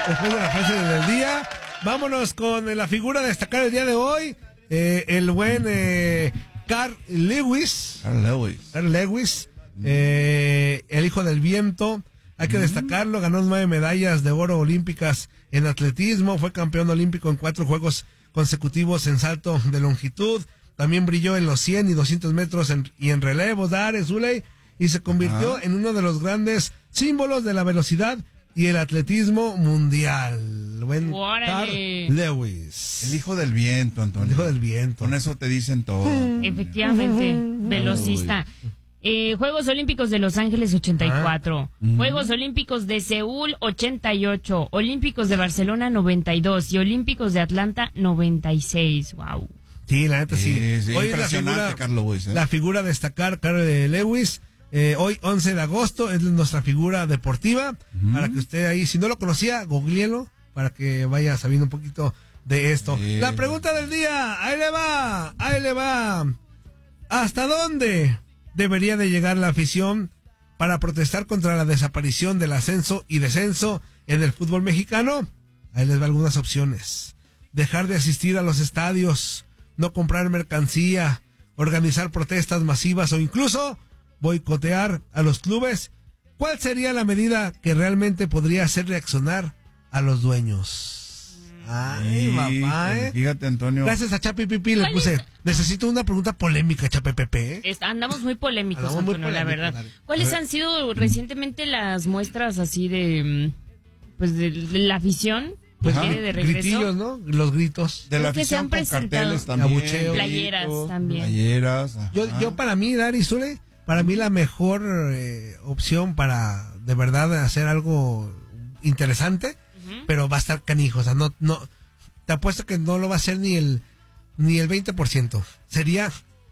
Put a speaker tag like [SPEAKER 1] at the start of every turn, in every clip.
[SPEAKER 1] Después de la frase del día, vámonos con la figura a destacar el día de hoy. El buen Carl Lewis. Carl Lewis, el hijo del viento. Hay que destacarlo, ganó 9 medallas de oro olímpicas en atletismo, fue campeón olímpico en 4 juegos consecutivos en salto de longitud, también brilló en los 100 y 200 metros y en relevos, Zuley, y se convirtió en uno de los grandes símbolos de la velocidad y el atletismo mundial. Buen Carl Lewis.
[SPEAKER 2] El hijo del viento, Antonio.
[SPEAKER 1] El hijo del viento.
[SPEAKER 2] Con eso te dicen todo.
[SPEAKER 3] Efectivamente, velocista. Juegos Olímpicos de Los Ángeles 84, Juegos Olímpicos de Seúl 88, Olímpicos de Barcelona 92 y Olímpicos de Atlanta 96. Wow.
[SPEAKER 1] Sí, la neta sí.
[SPEAKER 2] Hoy es
[SPEAKER 1] Carl Lewis, la figura a destacar, Carl Lewis. Hoy 11 de agosto es nuestra figura deportiva, para que usted ahí, si no lo conocía, googleelo para que vaya sabiendo un poquito de esto. La pregunta del día, ahí le va. ¿Hasta dónde debería de llegar la afición para protestar contra la desaparición del ascenso y descenso en el fútbol mexicano? Ahí les va algunas opciones. Dejar de asistir a los estadios, no comprar mercancía, organizar protestas masivas o incluso boicotear a los clubes. ¿Cuál sería la medida que realmente podría hacer reaccionar a los dueños? Ay, mamá,
[SPEAKER 2] Fíjate, Antonio.
[SPEAKER 1] Gracias a Chapi Pipi le puse. Necesito una pregunta polémica, Chapi Pepe.
[SPEAKER 3] Andamos muy polémicos, Antonio, la verdad. Dale. ¿Cuáles han sido recientemente las muestras así de, pues, de la afición? Pues viene de regreso.
[SPEAKER 1] Gritillos, ¿no? Los gritos.
[SPEAKER 2] De la afición con carteles también.
[SPEAKER 1] Abucheo.
[SPEAKER 3] Playeras también.
[SPEAKER 2] Playeras.
[SPEAKER 1] Yo para mí, Dari Zule, para mí la mejor opción para de verdad hacer algo interesante, pero va a estar canijo, o sea, no, te apuesto que no lo va a hacer ni el 20%. Sería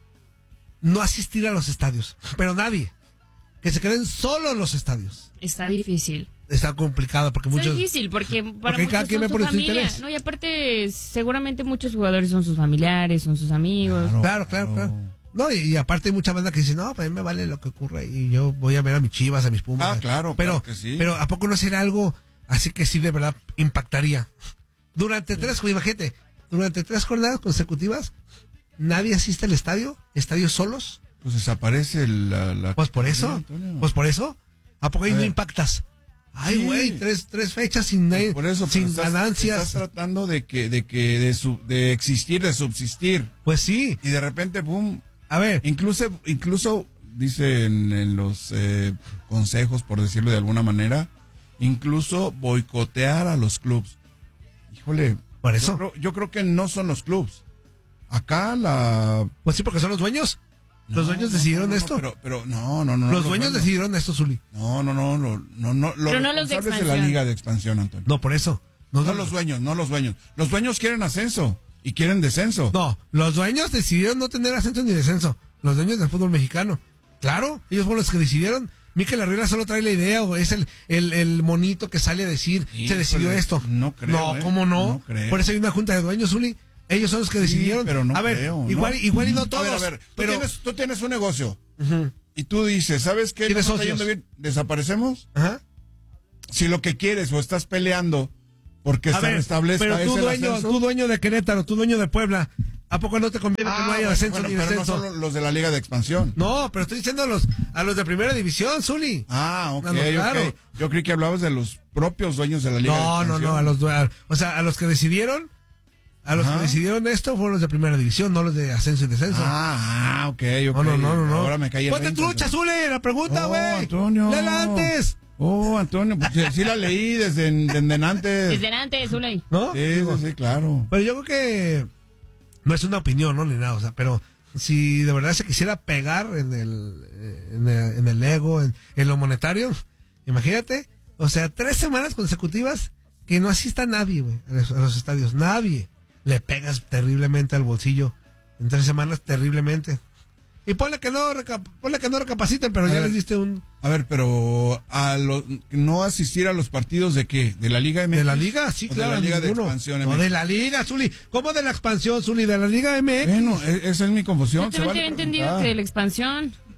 [SPEAKER 1] no asistir a los estadios, pero nadie, que se queden solo en los estadios.
[SPEAKER 3] Está difícil.
[SPEAKER 1] Está complicado porque
[SPEAKER 3] está
[SPEAKER 1] muchos.
[SPEAKER 3] Difícil porque para
[SPEAKER 1] porque cada
[SPEAKER 3] muchos
[SPEAKER 1] quien
[SPEAKER 3] son
[SPEAKER 1] ve por
[SPEAKER 3] su familia.
[SPEAKER 1] interés.
[SPEAKER 3] No, y aparte seguramente muchos jugadores son sus familiares, son sus amigos.
[SPEAKER 1] Claro. No, y aparte hay mucha banda que dice, no, pues a mí me vale lo que ocurra y yo voy a ver a mis Chivas, a mis Pumas.
[SPEAKER 2] Claro,
[SPEAKER 1] pero
[SPEAKER 2] que sí.
[SPEAKER 1] Pero ¿a poco no sería algo así que sí de verdad impactaría? Durante 3 jornadas consecutivas, nadie asiste al estadio, estadios solos.
[SPEAKER 2] Pues desaparece la
[SPEAKER 1] Pues por eso, ¿a poco ahí no impactas? Ay, güey, tres fechas sin ganancias.
[SPEAKER 2] Estás tratando de existir, de subsistir.
[SPEAKER 1] Pues sí.
[SPEAKER 2] Y de repente, pum.
[SPEAKER 1] A ver.
[SPEAKER 2] Incluso dicen en los consejos, por decirlo de alguna manera, incluso boicotear a los clubs. Híjole.
[SPEAKER 1] Por eso.
[SPEAKER 2] Yo creo que no son los clubs. Acá
[SPEAKER 1] Pues sí, porque son los dueños. ¿Los dueños decidieron esto?
[SPEAKER 2] Pero no.
[SPEAKER 1] Los dueños decidieron esto, Zuli.
[SPEAKER 2] No.
[SPEAKER 3] Pero no los de
[SPEAKER 2] expansión. De la Liga de Expansión, Antonio.
[SPEAKER 1] No, por eso.
[SPEAKER 2] No los dueños. Los dueños quieren ascenso y quieren descenso.
[SPEAKER 1] No, los dueños decidieron no tener ascenso ni descenso. Los dueños del fútbol mexicano. Claro, ellos fueron los que decidieron. Mikel Arriola solo trae la idea o es el monito que sale a decir, sí, se decidió esto.
[SPEAKER 2] No creo.
[SPEAKER 1] No, ¿cómo no?
[SPEAKER 2] No creo.
[SPEAKER 1] Por eso hay una junta de dueños, Zuli. Ellos son los que decidieron.
[SPEAKER 2] Pero no
[SPEAKER 1] a ver,
[SPEAKER 2] creo,
[SPEAKER 1] igual y no todos.
[SPEAKER 2] A ver,
[SPEAKER 1] pero
[SPEAKER 2] tú tienes un negocio y tú dices, ¿sabes qué?
[SPEAKER 1] ¿Tienes
[SPEAKER 2] ¿No está
[SPEAKER 1] socios?
[SPEAKER 2] yendo bien? ¿Desaparecemos?
[SPEAKER 1] Ajá.
[SPEAKER 2] Si lo que quieres o estás peleando porque se restablezca
[SPEAKER 1] pero
[SPEAKER 2] ascenso.
[SPEAKER 1] tú dueño de Querétaro, tú dueño de Puebla, ¿a poco no te conviene que no haya ascenso ni descenso?
[SPEAKER 2] Pero no son los de la Liga de Expansión.
[SPEAKER 1] No, pero estoy diciendo a los de Primera División, Zuli.
[SPEAKER 2] Ok,
[SPEAKER 1] claro.
[SPEAKER 2] ok. Yo creí que hablabas de los propios dueños de la Liga de Expansión.
[SPEAKER 1] No, a los que decidieron. A los que decidieron esto fueron los de Primera División, no los de ascenso y descenso.
[SPEAKER 2] Ok.
[SPEAKER 1] No.
[SPEAKER 2] Ahora me caí el
[SPEAKER 1] Ponte
[SPEAKER 2] 20,
[SPEAKER 1] trucha, Zuli, la pregunta, güey.
[SPEAKER 2] Antonio.
[SPEAKER 1] Léela antes.
[SPEAKER 2] Antonio, pues sí la leí desde antes.
[SPEAKER 3] Desde antes, Zuli.
[SPEAKER 1] ¿No?
[SPEAKER 2] Sí, claro.
[SPEAKER 1] Pero yo creo que no es una opinión, ¿no? Ni nada, o sea, pero si de verdad se quisiera pegar en el ego, en lo monetario, imagínate, o sea, 3 semanas consecutivas que no asista nadie, güey, a los estadios, nadie. Le pegas terriblemente al bolsillo en 3 semanas, terriblemente. Y ponle que no recapaciten, pero ya les diste un...
[SPEAKER 2] A ver, pero no asistir a los partidos ¿de qué? ¿De la Liga MX?
[SPEAKER 1] ¿De la Liga? Sí, claro.
[SPEAKER 2] ¿De la Liga de Expansión MX?
[SPEAKER 1] No, de la Liga, Zuli. ¿Cómo de la expansión, Zuli? ¿De la Liga MX?
[SPEAKER 2] Bueno, esa es mi confusión.
[SPEAKER 3] Yo también te había entendido que de la expansión.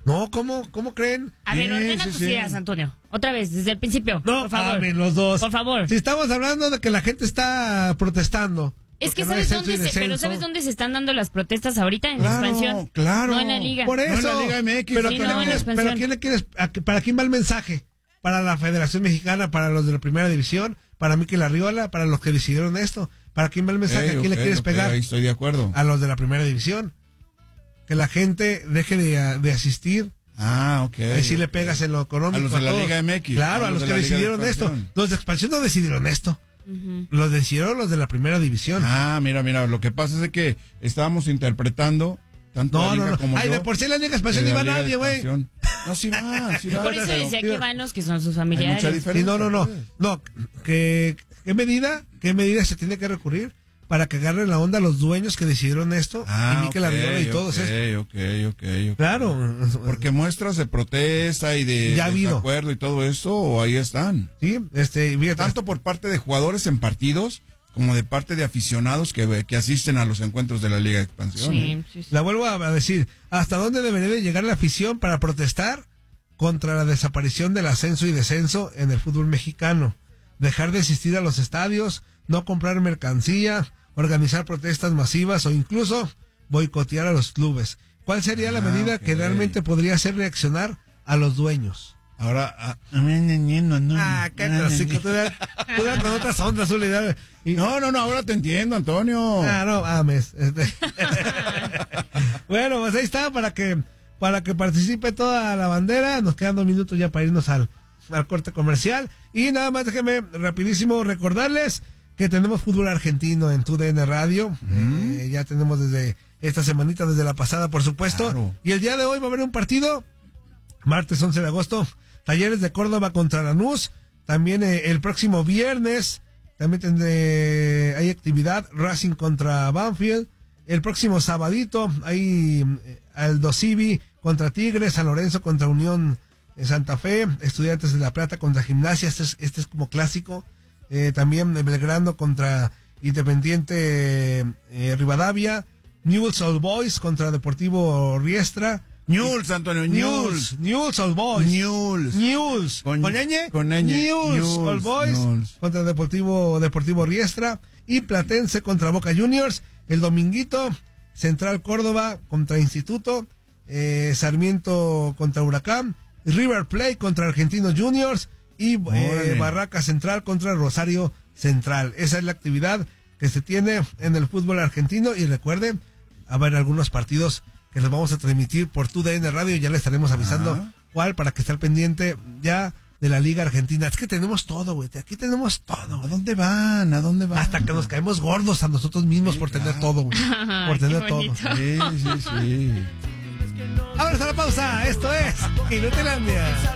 [SPEAKER 1] No, ¿cómo creen?
[SPEAKER 3] A ver, ordena tus ideas, Antonio. Otra vez, desde el principio.
[SPEAKER 1] No,
[SPEAKER 3] por favor.
[SPEAKER 1] los dos.
[SPEAKER 3] Por favor.
[SPEAKER 1] Si estamos hablando de que la gente está protestando.
[SPEAKER 3] Es que
[SPEAKER 1] porque no hay
[SPEAKER 3] ¿sabes
[SPEAKER 1] censo y descenso.
[SPEAKER 3] pero ¿sabes dónde se están dando las protestas ahorita? En la expansión.
[SPEAKER 2] Claro.
[SPEAKER 3] No en la liga.
[SPEAKER 1] Por eso.
[SPEAKER 2] No en la Liga MX.
[SPEAKER 1] Pero,
[SPEAKER 3] Sí,
[SPEAKER 1] ¿qué
[SPEAKER 3] no,
[SPEAKER 1] le
[SPEAKER 3] en la
[SPEAKER 1] quieres- pero
[SPEAKER 3] expansión.
[SPEAKER 1] ¿quién le quieres, ¿para quién va el mensaje? ¿Para la Federación Mexicana, para los de la Primera División, para Mikel Arriola, para los que decidieron esto? ¿Para quién va el mensaje? ¿A quién le quieres pegar?
[SPEAKER 2] Ahí estoy de acuerdo.
[SPEAKER 1] A los de la Primera División. Que la gente deje de asistir.
[SPEAKER 2] Ok.
[SPEAKER 1] Ahí sí le pegas en lo económico.
[SPEAKER 2] A los de la
[SPEAKER 1] todos.
[SPEAKER 2] Liga MX.
[SPEAKER 1] Claro, a los
[SPEAKER 2] de
[SPEAKER 1] que
[SPEAKER 2] la Liga de
[SPEAKER 1] decidieron esto.
[SPEAKER 2] Expansión.
[SPEAKER 1] Los de expansión no decidieron esto. Los decidieron los de la Primera División.
[SPEAKER 2] Mira, lo que pasa es de que estábamos interpretando tanto la Liga como
[SPEAKER 1] Ay,
[SPEAKER 2] yo.
[SPEAKER 1] de por sí en la Liga de Expansión
[SPEAKER 2] de
[SPEAKER 1] ni
[SPEAKER 2] la
[SPEAKER 1] va
[SPEAKER 2] Liga de
[SPEAKER 1] nadie, güey.
[SPEAKER 2] Expansión. No, sí va.
[SPEAKER 3] Por eso
[SPEAKER 2] pero
[SPEAKER 3] decía que van los que son sus
[SPEAKER 2] hay
[SPEAKER 3] familiares.
[SPEAKER 2] mucha
[SPEAKER 1] Sí,
[SPEAKER 2] diferencia.
[SPEAKER 1] no, ¿qué medida se tiene que recurrir para que agarren la onda los dueños que decidieron esto? Y Mikel Arriola y todos estos.
[SPEAKER 2] Ok.
[SPEAKER 1] Claro.
[SPEAKER 2] Porque muestras de protesta y de
[SPEAKER 1] Ya ha habido.
[SPEAKER 2] desacuerdo y todo eso, ahí están.
[SPEAKER 1] Sí, fíjate,
[SPEAKER 2] Tanto por parte de jugadores en partidos como de parte de aficionados que asisten a los encuentros de la Liga de Expansión.
[SPEAKER 3] Sí.
[SPEAKER 1] la vuelvo a decir, ¿hasta dónde debería de llegar la afición para protestar contra la desaparición del ascenso y descenso en el fútbol mexicano? Dejar de asistir a los estadios, no comprar mercancía, organizar protestas masivas o incluso boicotear a los clubes. ¿Cuál sería la medida que realmente podría hacer reaccionar a los dueños?
[SPEAKER 2] Ahora,
[SPEAKER 1] Cállate, que tú eras con otras ondas, Zuli.
[SPEAKER 2] No, ahora te entiendo, Antonio.
[SPEAKER 1] No, ames. Bueno, pues ahí está, para que participe toda la bandera. Nos quedan 2 minutos ya para irnos al corte comercial. Y nada más déjenme rapidísimo recordarles que tenemos fútbol argentino en TUDN Radio. Ya tenemos desde esta semanita, desde la pasada, por supuesto.
[SPEAKER 2] Claro.
[SPEAKER 1] Y el día de hoy va a haber un partido, martes 11 de agosto, Talleres de Córdoba contra Lanús. También el próximo viernes también hay actividad, Racing contra Banfield. El próximo sabadito hay Aldo Civi contra Tigres, San Lorenzo contra Unión Santa Fe, Estudiantes de La Plata contra Gimnasia, este es como clásico. También Belgrano contra Independiente Rivadavia, Newell's Old Boys contra Deportivo Riestra.
[SPEAKER 2] Newell's, Antonio, Newell's.
[SPEAKER 1] Newell's Old Boys. Newell's.
[SPEAKER 2] Con
[SPEAKER 1] ñ?
[SPEAKER 2] con ñ.
[SPEAKER 1] Newell's Old Boys
[SPEAKER 2] Newell's.
[SPEAKER 1] contra Deportivo Riestra. Y Platense contra Boca Juniors. El dominguito, Central Córdoba contra Instituto. Sarmiento contra Huracán. River Plate contra Argentinos Juniors. Y Barraca Central contra Rosario Central. Esa es la actividad que se tiene en el fútbol argentino. Y recuerden, a ver algunos partidos que los vamos a transmitir por TUDN Radio. Ya le estaremos avisando cuál, para que esté al pendiente ya de la Liga Argentina. Es que tenemos todo, güey. Aquí tenemos todo.
[SPEAKER 2] ¿A dónde van?
[SPEAKER 1] Hasta que nos caemos gordos a nosotros mismos por tener todo, güey. Por tener todo.
[SPEAKER 2] Sí.
[SPEAKER 1] Ahora está la pausa. Esto es Inutilandia.